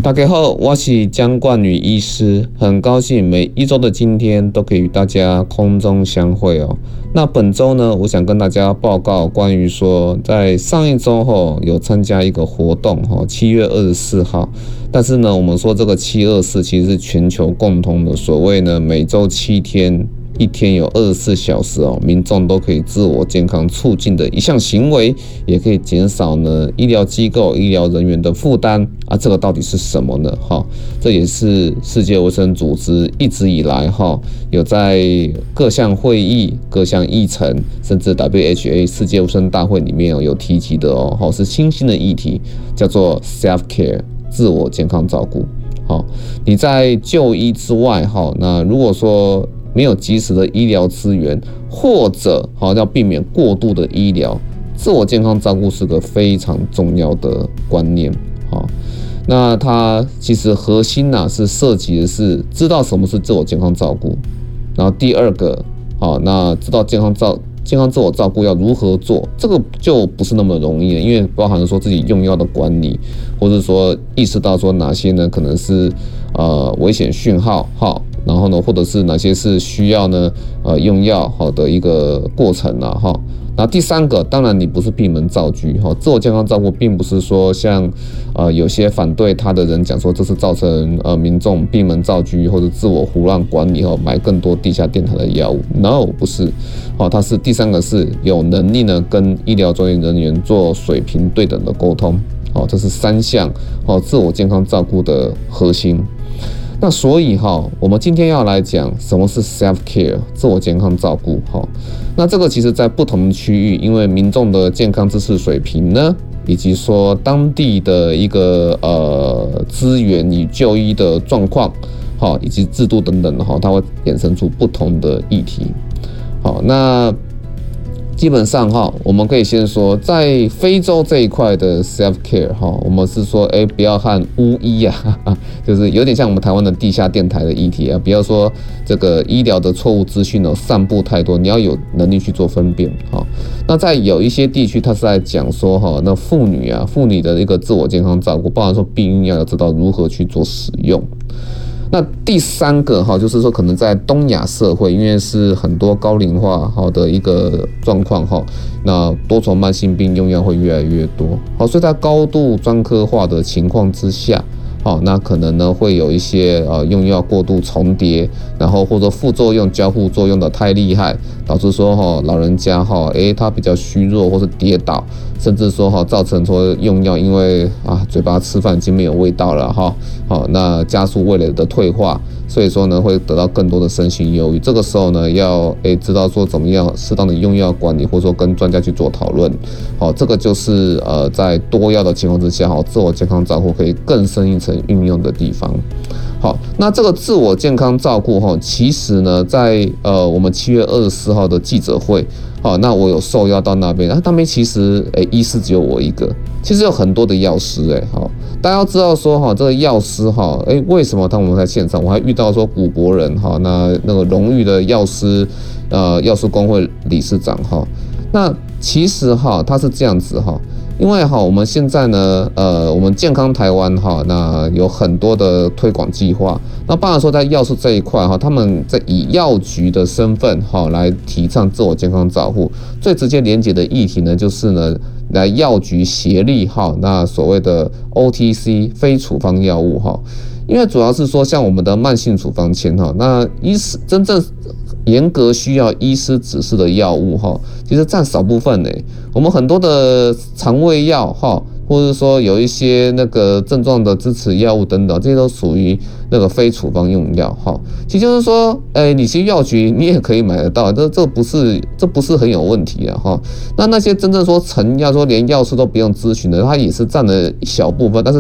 大家好，我是江冠宇医师，很高兴每一周的今天都可以与大家空中相会哦。那本周呢，我想跟大家报告关于说，在上一周有参加一个活动7月24号，但是呢，我们说这个724其实是全球共同的，所谓呢每周7天。一天有24小时民众都可以自我健康促进的一项行为，也可以减少呢医疗机构、医疗人员的负担啊。这个到底是什么呢？这也是世界卫生组织一直以来有在各项会议、各项议程，甚至 WHA 世界卫生大会里面有提及的是新兴的议题，叫做 self care 自我健康照顾。你在就医之外那如果说没有及时的医疗资源，或者要避免过度的医疗，自我健康照顾是个非常重要的观念。那它其实核心是涉及的是知道什么是自我健康照顾，然后第二个那知道健康自我照顾要如何做，这个就不是那么容易了，因为包含了说自己用药的管理，或者说意识到说哪些呢可能是危险讯号然后呢，或者是哪些是需要呢用药的一个过程那第三个，当然你不是闭门造车自我健康照顾并不是说像有些反对他的人讲说这是造成民众闭门造车或者自我胡乱管理买更多地下电台的药物 ，no 不是它是第三个是有能力呢跟医疗专业人员做水平对等的沟通这是3项自我健康照顾的核心。那所以我们今天要来讲什么是 self care 自我健康照顾那这个其实在不同的区域，因为民众的健康知识水平呢，以及说当地的一个资源与就医的状况以及制度等等它会衍生出不同的议题。那基本上我们可以先说，在非洲这一块的 self care 我们是说不要和巫医就是有点像我们台湾的地下电台的议题不要说这个医疗的错误资讯散布太多，你要有能力去做分辨那在有一些地区，它是在讲说那妇女的一个自我健康照顾，包含说避孕药要知道如何去做使用。那第三个就是说可能在东亚社会，因为是很多高龄化的一个状况那多重慢性病用药会越来越多所以在高度专科化的情况之下那可能呢会有一些用药过度重叠，然后或者副作用交互作用的太厉害，导致说老人家他比较虚弱或是跌倒，甚至说造成说用药因为嘴巴吃饭已经没有味道了那加速味蕾的退化，所以说呢会得到更多的身心忧郁。这个时候呢要知道说怎么样适当的用药管理，或者说跟专家去做讨论这个就是在多药的情况之下自我健康照顾可以更深一层运用的地方。那这个自我健康照顾其实呢在我们7月24号的记者会那我有受邀到那边，那边其实医师只有我一个，其实有很多的药师大家要知道说这个药师为什么他们在现场，我还遇到说古博人那个荣誉的药师药师工会理事长那其实他是这样子因为我们现在呢我们健康台湾那有很多的推广计划，那包含说在药师这一块他们在以药局的身份来提倡自我健康照护，最直接连结的议题呢就是呢来药局协力那所谓的 OTC 非处方药物因为主要是说像我们的慢性处方签那医师真正严格需要医师指示的药物其实占少部分我们很多的肠胃药或者说有一些那个症状的支持药物等等，这些都属于那个非处方用药其实就是说你去药局你也可以买得到，这不是很有问题那些真正说成药说连药师都不用咨询的，它也是占了一小部分，但是